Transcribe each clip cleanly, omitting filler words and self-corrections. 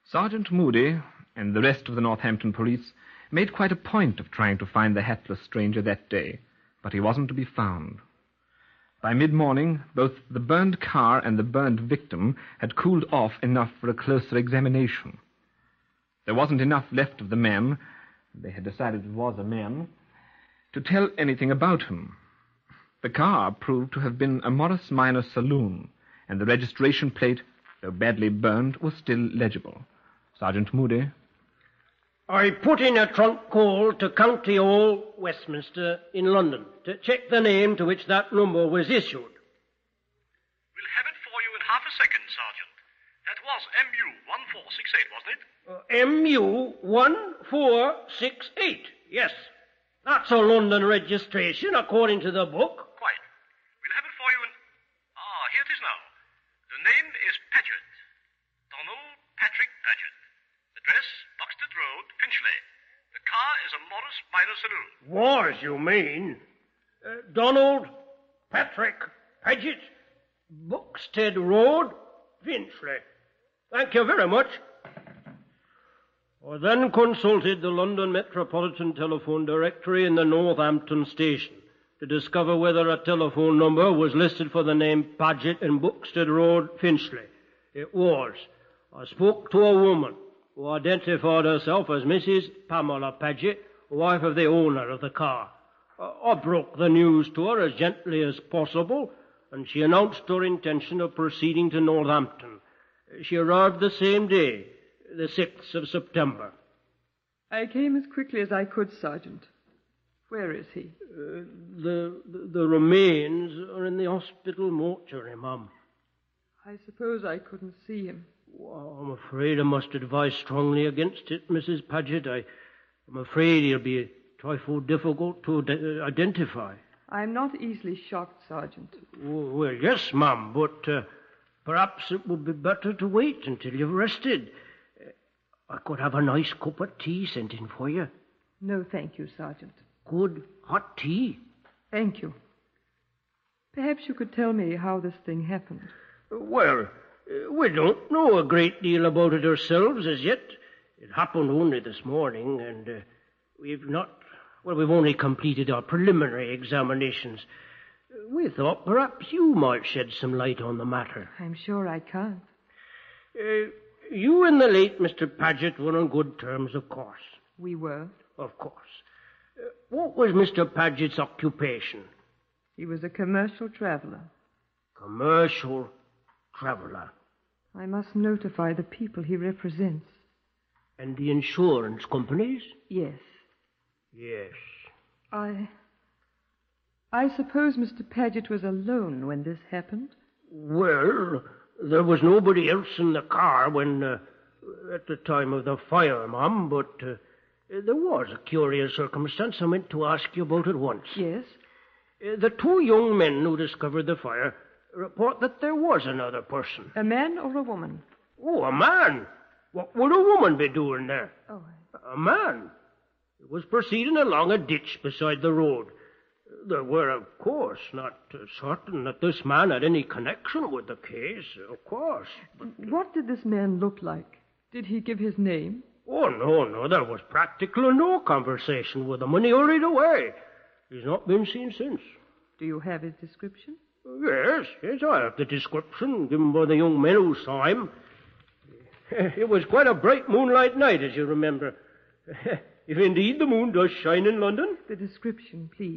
Sergeant Moody and the rest of the Northampton police made quite a point of trying to find the hatless stranger that day, but he wasn't to be found. By mid-morning, both the burned car and the burned victim had cooled off enough for a closer examination. There wasn't enough left of the man, they had decided it was a man, to tell anything about him. The car proved to have been a Morris Minor saloon, and the registration plate, though badly burned, was still legible. Sergeant Moody. I put in a trunk call to County Hall, Westminster, in London, to check the name to which that number was issued. We'll have it for you in half a second, Sergeant. That was MU 1468, wasn't it? MU 1468, yes. That's a London registration, according to the book. Quite. We'll have it for you in... here it is now. The name is Paget. Donald Patrick Paget. Address, Buxted Road, Finchley. The car is a Morris Minor saloon. Was, you mean? Donald Patrick Paget, Buxted Road, Finchley. Thank you very much. I then consulted the London Metropolitan Telephone Directory in the Northampton station to discover whether a telephone number was listed for the name Paget in Buxted Road, Finchley. It was. I spoke to a woman who identified herself as Mrs. Pamela Paget, wife of the owner of the car. I broke the news to her as gently as possible, and she announced her intention of proceeding to Northampton. She arrived the same day, the 6th of September. I came as quickly as I could, Sergeant. Where is he? The remains are in the hospital mortuary, Mum. I suppose I couldn't see him. Well, I'm afraid I must advise strongly against it, Mrs. Paget. I'm afraid he'll be a trifle difficult to identify. I'm not easily shocked, Sergeant. Well, yes, Mum, but perhaps it would be better to wait until you've rested. I could have a nice cup of tea sent in for you. No, thank you, Sergeant. Good hot tea. Thank you. Perhaps you could tell me how this thing happened. Well, we don't know a great deal about it ourselves as yet. It happened only this morning, and we've only completed our preliminary examinations. We thought perhaps you might shed some light on the matter. I'm sure I can't. You and the late Mr. Paget were on good terms, of course. We were. Of course. What was Mr. Paget's occupation? He was a commercial traveller. Commercial traveller. I must notify the people he represents. And the insurance companies? Yes. Yes. I suppose Mr. Paget was alone when this happened? Well, there was nobody else in the car when, at the time of the fire, Mum, but there was a curious circumstance I meant to ask you about at once. Yes? The two young men who discovered the fire report that there was another person. A man or a woman? Oh, a man. What would a woman be doing there? Oh, A man. He was proceeding along a ditch beside the road. There were, of course, not certain that this man had any connection with the case, of course. But, what did this man look like? Did he give his name? Oh, no, there was practically no conversation with him, and he hurried away. He's not been seen since. Do you have his description? Yes, I have the description given by the young men who saw him. It was quite a bright moonlight night, as you remember. If indeed the moon does shine in London. The description, please.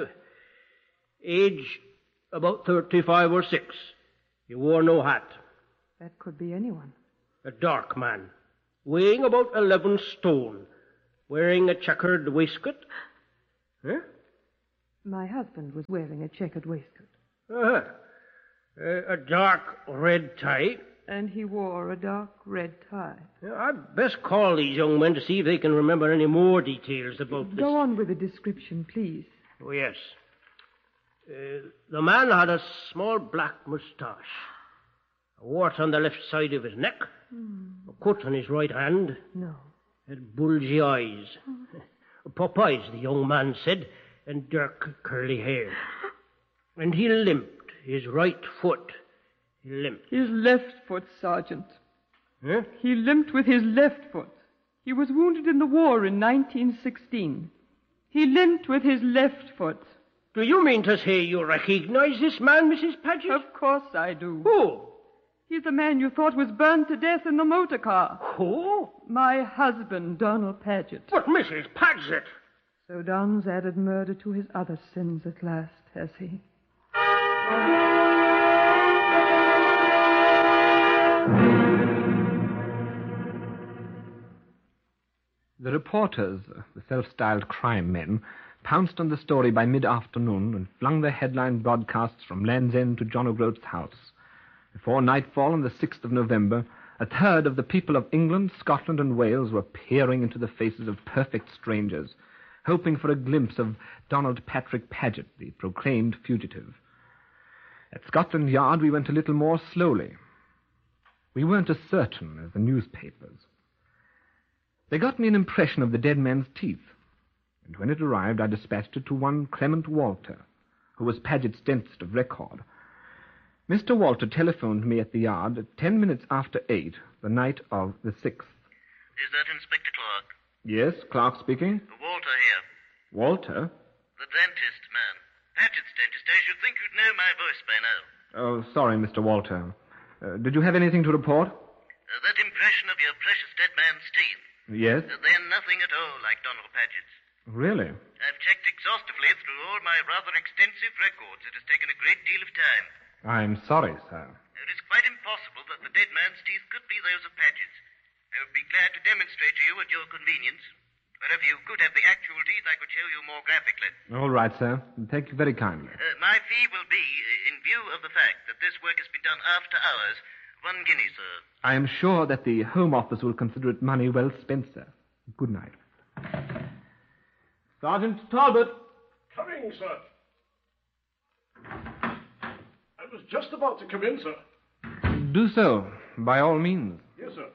Age about 35 or 6. He wore no hat. That could be anyone. A dark man, weighing about 11 stone, wearing a checkered waistcoat. Huh? My husband was wearing a checkered waistcoat. A dark red tie. And he wore a dark red tie. I'd best call these young men to see if they can remember any more details about this. Go on with the description, please. Oh, yes. The man had a small black moustache, a wart on the left side of his neck, a cut on his right hand. No. Had bulgy eyes. Pop eyes, the young man said, and dark curly hair. And he limped, his right foot. He limped. His left foot, Sergeant. Huh? He limped with his left foot. He was wounded in the war in 1916. He limped with his left foot. Do you mean to say you recognize this man, Mrs. Paget? Of course I do. Who? He's the man you thought was burned to death in the motor car. Who? My husband, Donald Paget. But Mrs. Paget. So Don's added murder to his other sins at last, has he? The reporters, the self-styled crime men, pounced on the story by mid-afternoon and flung their headline broadcasts from Land's End to John O'Groat's house. Before nightfall on the 6th of November, a third of the people of England, Scotland, and Wales were peering into the faces of perfect strangers, hoping for a glimpse of Donald Patrick Paget, the proclaimed fugitive. At Scotland Yard, we went a little more slowly. We weren't as certain as the newspapers. They got me an impression of the dead man's teeth, and when it arrived, I dispatched it to one Clement Walter, who was Paget's dentist of record. Mr. Walter telephoned me at the Yard at 10 minutes after 8, the night of the 6th. Is that Inspector Clark? Yes, Clark speaking. Walter here. Walter? The dentist, man. Paget's dentist. I should think you'd know my voice by now. Oh, sorry, Mr. Walter. Did you have anything to report? That impression of your precious dead man's teeth. Yes. They're nothing at all like Donald Paget's. Really? I've checked exhaustively through all my rather extensive records. It has taken a great deal of time. I'm sorry, sir. It is quite impossible that the dead man's teeth could be those of Paget's. I would be glad to demonstrate to you at your convenience. Or if you could have the actual teeth, I could show you more graphically. All right, sir. Thank you very kindly. My fee will be, in view of the fact that this work has been done after hours, 1 guinea, sir. I am sure that the Home Office will consider it money well spent, sir. Good night. Sergeant Talbot. Coming, sir. I was just about to come in, sir. Do so, by all means. Yes, sir.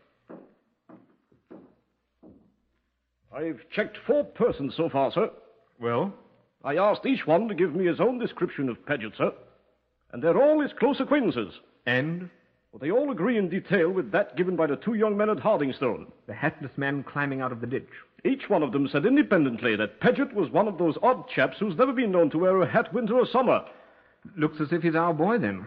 I've checked 4 persons so far, sir. Well? I asked each one to give me his own description of Paget, sir. And they're all his close acquaintances. And? Well, they all agree in detail with that given by the 2 young men at Hardingstone. The hatless man climbing out of the ditch. Each one of them said independently that Paget was one of those odd chaps who's never been known to wear a hat winter or summer. Looks as if he's our boy, then.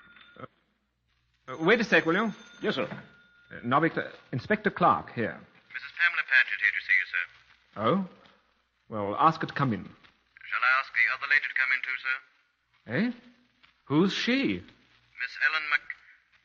Wait a sec, will you? Yes, sir. Inspector Clark, here. Mrs. Pamela Paget here to see you, sir. Oh? Well, ask her to come in. Shall I ask the other lady to come in too, sir? Eh? Who's she? Miss Ellen MacEachran.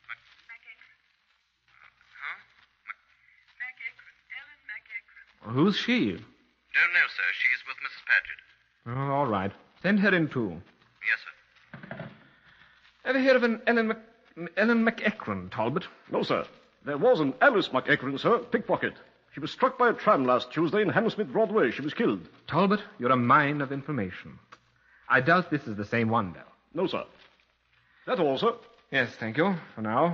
Huh? MacEachran. Ellen MacEachran. Who's she? Don't know, sir. She's with Mrs. Paget. Oh, all right. Send her in, too. Yes, sir. Ever hear of an Ellen MacEachran, Talbot? No, sir. There was an Alice MacEachran, sir, pickpocket. She was struck by a tram last Tuesday in Hammersmith Broadway. She was killed. Talbot, you're a mine of information. I doubt this is the same one, though. No, sir. That's all, sir. Yes, thank you, for now.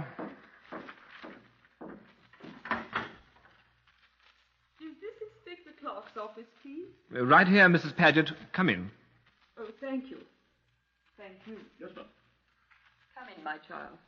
Is this Inspector Clark's office, please? Right here, Mrs. Paget. Come in. Oh, thank you. Thank you. Yes, sir. Come in, my child.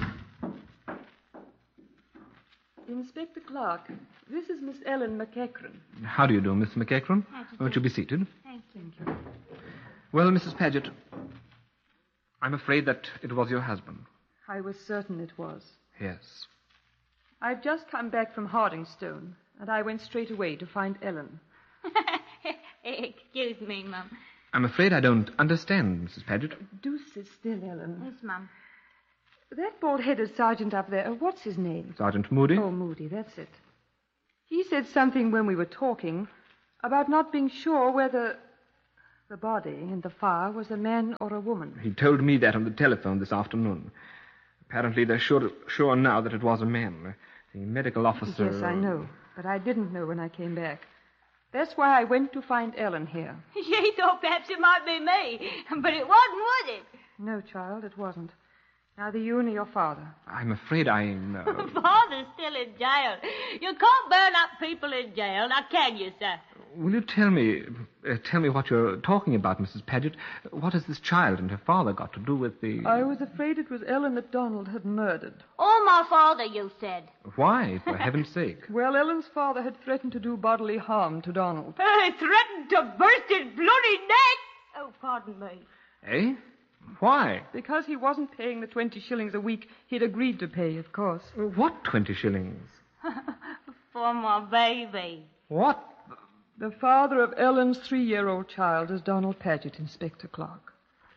Inspector Clark, this is Miss Ellen MacEachran. How do you do, Miss MacEachran? Won't you be seated? Thank you. Well, Mrs. Paget, I'm afraid that it was your husband. I was certain it was. Yes. I've just come back from Hardingstone, and I went straight away to find Ellen. Excuse me, Mum. I'm afraid I don't understand, Mrs. Paget. Do sit still, Ellen. Yes, Mum. That bald-headed sergeant up there, what's his name? Sergeant Moody? Oh, Moody, that's it. He said something when we were talking about not being sure whether the body in the fire was a man or a woman. He told me that on the telephone this afternoon. Apparently they're sure now that it was a man. The medical officer... Yes, I know, but I didn't know when I came back. That's why I went to find Ellen here. She thought perhaps it might be me, but it wasn't, was it? No, child, it wasn't. Neither you nor your father. I'm afraid I know. Father's still in jail. You can't burn up people in jail, now can you, sir? Will you tell me, Tell me what you're talking about, Mrs. Paget. What has this child and her father got to do with the... I was afraid it was Ellen that Donald had murdered. Oh, my father, you said. Why, for heaven's sake? Well, Ellen's father had threatened to do bodily harm to Donald. He threatened to burst his bloody neck. Oh, pardon me. Eh? Why? Because he wasn't paying the 20 shillings a week he'd agreed to pay, of course. What 20 shillings? For my baby. What? The father of Ellen's 3-year-old child is Donald Paget, Inspector Clark.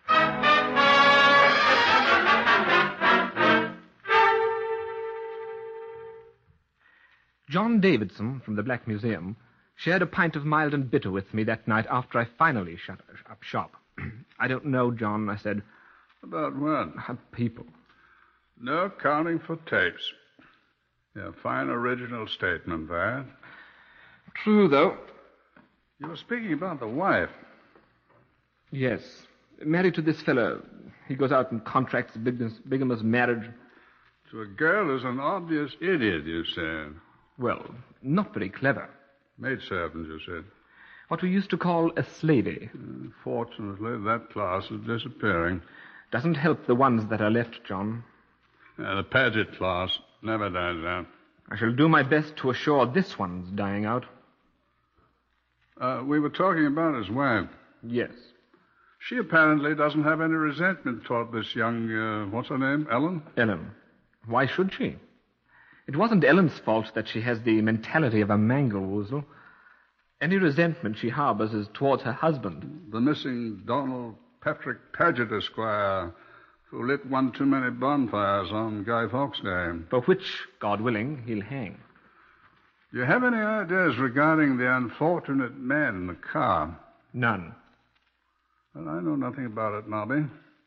John Davidson from the Black Museum shared a pint of mild and bitter with me that night after I finally shut up shop. I don't know, John, I said. About what? People. No accounting for tapes. Yeah, fine original statement, that. True, though. You were speaking about the wife. Yes. Married to this fellow. He goes out and contracts bigamous marriage. To a girl who's an obvious idiot, you said. Well, not very clever. Maidservant, you said. What we used to call a slavey. Fortunately, that class is disappearing. Doesn't help the ones that are left, John. The Paget class never dies out. I shall do my best to assure this one's dying out. We were talking about his wife. Yes. She apparently doesn't have any resentment toward this young, what's her name, Ellen? Ellen. Why should she? It wasn't Ellen's fault that she has the mentality of a manglewoozle. Any resentment she harbors is towards her husband. The missing Donald Patrick Paget, Esquire, who lit one too many bonfires on Guy Fawkes Day. For which, God willing, he'll hang. Do you have any ideas regarding the unfortunate man in the car? None. Well, I know nothing about it, Nobby.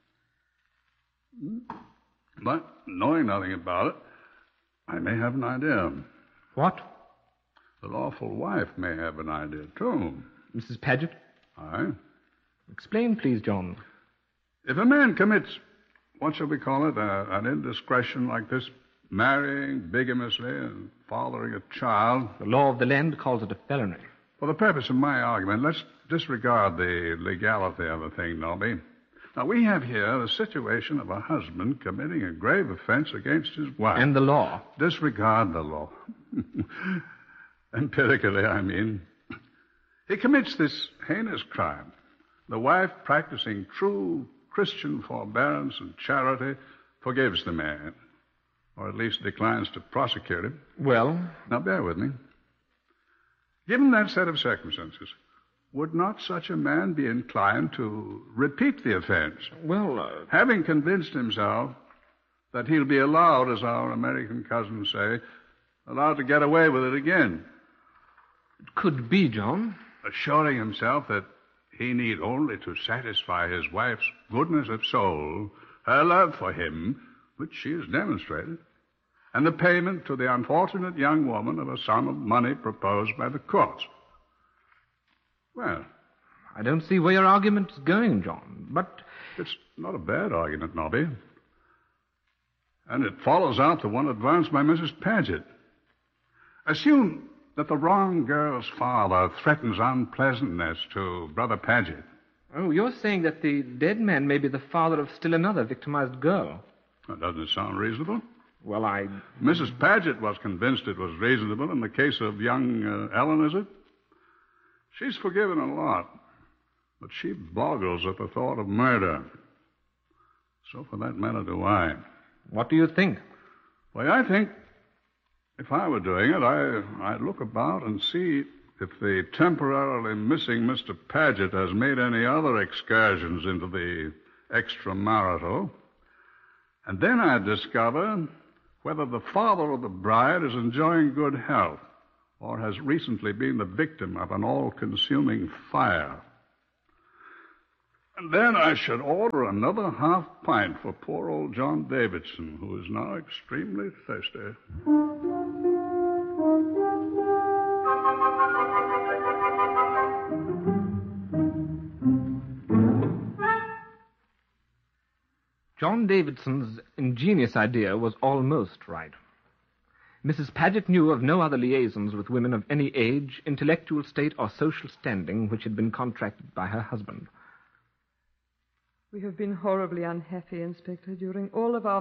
But, knowing nothing about it, I may have an idea. What? The lawful wife may have an idea, too. Mrs. Paget? Aye. Explain, please, John. If a man commits, what shall we call it, an indiscretion like this, marrying bigamously and fathering a child... The law of the land calls it a felony. For the purpose of my argument, let's disregard the legality of the thing, Nobby. Now, we have here the situation of a husband committing a grave offense against his wife. And the law. Disregard the law. Empirically, I mean. He commits this heinous crime. The wife, practicing true Christian forbearance and charity, forgives the man, or at least declines to prosecute him. Well? Now, bear with me. Given that set of circumstances, would not such a man be inclined to repeat the offense? Well, Having convinced himself that he'll be allowed, as our American cousins say, allowed to get away with it again. It could be, John. Assuring himself that he need only to satisfy his wife's goodness of soul, her love for him, which she has demonstrated, and the payment to the unfortunate young woman of a sum of money proposed by the courts. Well, I don't see where your argument's going, John, but... It's not a bad argument, Nobby. And it follows out the one advanced by Mrs. Paget. Assume that the wrong girl's father threatens unpleasantness to Brother Paget. Oh, you're saying that the dead man may be the father of still another victimized girl. Now, doesn't it sound reasonable? Well, Mrs. Paget was convinced it was reasonable in the case of young Ellen, is it? She's forgiven a lot, but she boggles at the thought of murder. So, for that matter, do I. What do you think? Well, I think if I were doing it, I'd look about and see if the temporarily missing Mr. Paget has made any other excursions into the extramarital. And then I'd discover whether the father of the bride is enjoying good health or has recently been the victim of an all-consuming fire. And then I should order another half pint for poor old John Davidson, who is now extremely thirsty. John Davidson's ingenious idea was almost right. Mrs. Paget knew of no other liaisons with women of any age, intellectual state, or social standing which had been contracted by her husband. We have been horribly unhappy, Inspector, during all of our